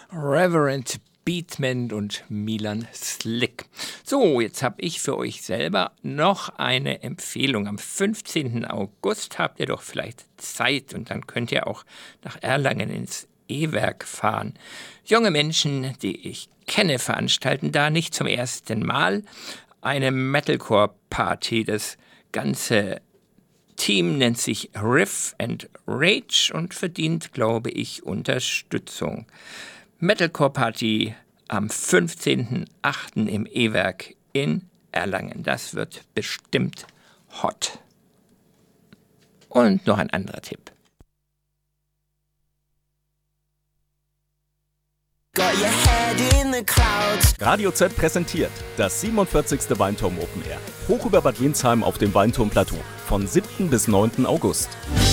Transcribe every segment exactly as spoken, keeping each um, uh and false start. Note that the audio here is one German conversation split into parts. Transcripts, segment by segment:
Reverend Beatman und Milan Slick. So, jetzt habe ich für euch selber noch eine Empfehlung. Am fünfzehnten August habt ihr doch vielleicht Zeit und dann könnt ihr auch nach Erlangen ins E-Werk fahren. Junge Menschen, die ich kenne, veranstalten da nicht zum ersten Mal eine Metalcore-Party. Das ganze Team nennt sich Riff and Rage und verdient, glaube ich, Unterstützung. Metalcore Party am fünfzehnten achten im E-Werk in Erlangen. Das wird bestimmt hot. Und noch ein anderer Tipp. Radio Z präsentiert das siebenundvierzigste Weinturm Open Air. Hoch über Bad Windsheim auf dem Weinturmplateau. Von siebten bis neunten August.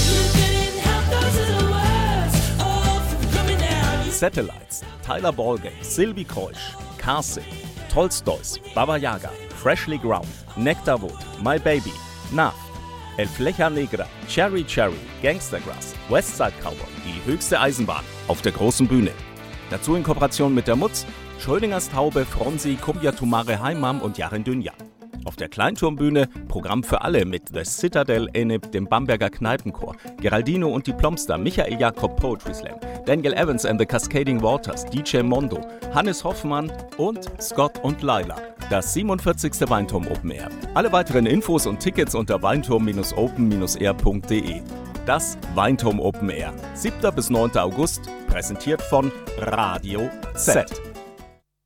Satellites, Tyler Ballgame, Sylvie Kreusch, Carsick, Tolstoys, Baba Yaga, Freshly Ground, Nectarwood, My Baby, Nav, El Flecha Negra, Cherry Cherry, Gangstergrass, Westside Cowboy, die höchste Eisenbahn auf der großen Bühne. Dazu in Kooperation mit der Mutz, Schrödingers Taube, Fronsi, Kumbia Tumare Heimam und Jarin Dünja. Auf der Kleinturmbühne Programm für alle mit The Citadel Enib, dem Bamberger Kneipenchor, Geraldino und die Plomster, Michael Jakob Poetry Slam, Daniel Evans and the Cascading Waters, D J Mondo, Hannes Hoffmann und Scott und Laila. Das siebenundvierzigste Weinturm Open Air. Alle weiteren Infos und Tickets unter weinturm open air punkt de. Das Weinturm Open Air. siebten bis neunten August, präsentiert von Radio Z.